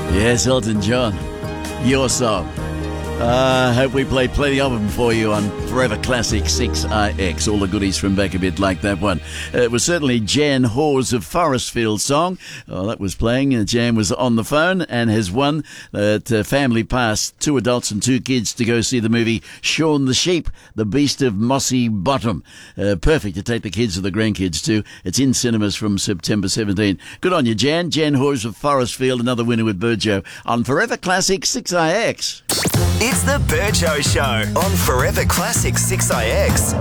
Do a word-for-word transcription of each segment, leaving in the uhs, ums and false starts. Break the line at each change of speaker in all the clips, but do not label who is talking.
Yes, Elton John, your song. I uh, hope we play plenty of them for you on Forever Classic six I X. All the goodies from back a bit like that one. Uh, it was certainly Jan Hawes of Forestfield song. Oh, that was playing. Uh, Jan was on the phone and has won at uh, Family Pass, two adults and two kids to go see the movie Shaun the Sheep, The Beast of Mossy Bottom. Uh, perfect to take the kids or the grandkids to. It's in cinemas from September seventeenth. Good on you, Jan. Jan Hawes of Forestfield, another winner with Burjo on Forever Classic six I X.
It's the Burjo Show on Forever Classic six I X.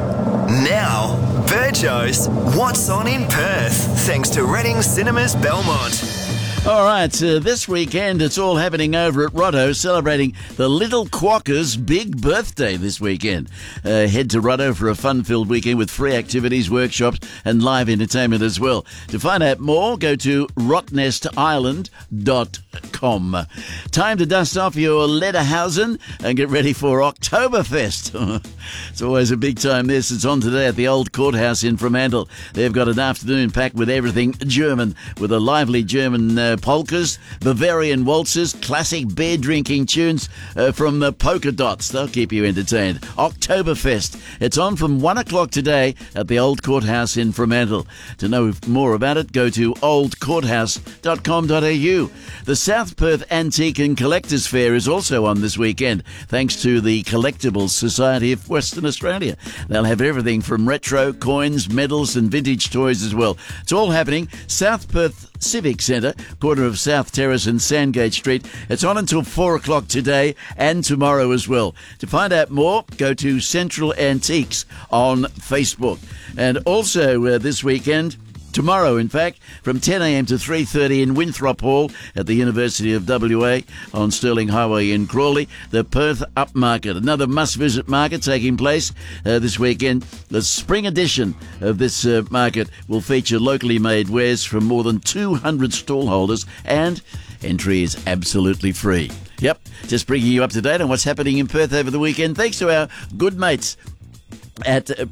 Now, Burjo's What's On in Perth, thanks to Reading Cinemas Belmont.
All right, uh, this weekend it's all happening over at Rotto, celebrating the Little Quokka's big birthday this weekend. Uh, head to Rotto for a fun-filled weekend with free activities, workshops and live entertainment as well. To find out more, go to rotnest island dot com. Time to dust off your Lederhausen and get ready for Oktoberfest. It's always a big time this. It's on today at the Old Courthouse in Fremantle. They've got an afternoon packed with everything German, with a lively German uh, polkas, Bavarian waltzes, classic beer-drinking tunes uh, from the Polka Dots. They'll keep you entertained. Oktoberfest. It's on from one o'clock today at the Old Courthouse in Fremantle. To know more about it, go to old courthouse dot com dot a u. The South Perth Antique and Collectors Fair is also on this weekend, thanks to the Collectibles Society of Western Australia. They'll have everything from retro, coins, medals and vintage toys as well. It's all happening South Perth Civic Centre, corner of South Terrace and Sandgate Street. It's on until four o'clock today and tomorrow as well. To find out more, go to Central Antiques on Facebook. And also uh, this weekend, tomorrow, in fact, from ten a.m. to three thirty in Winthrop Hall at the University of W A on Stirling Highway in Crawley, the Perth Upmarket. Another must-visit market taking place uh, this weekend. The spring edition of this uh, market will feature locally made wares from more than two hundred stallholders, and entry is absolutely free. Yep, just bringing you up to date on what's happening in Perth over the weekend, thanks to our good mates at... Uh,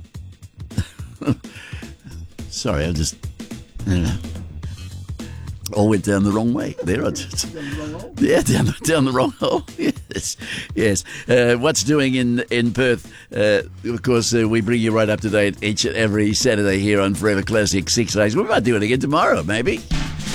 Sorry, I just... Uh, all went down the wrong way there. I just, yeah, down the, down the wrong hole. Yes, yes. Uh, what's doing in in Perth? Uh, of course, uh, we bring you right up to date each and every Saturday here on Forever Classic six days. We might do it again tomorrow, maybe.